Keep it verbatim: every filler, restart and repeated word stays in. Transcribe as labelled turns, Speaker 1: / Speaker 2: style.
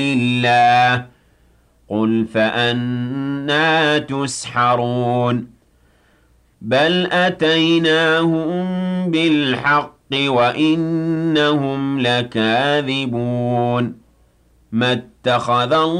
Speaker 1: الله قل فأنا تسحرون بل أتيناهم بالحق وإنهم لكاذبون ما اتخذ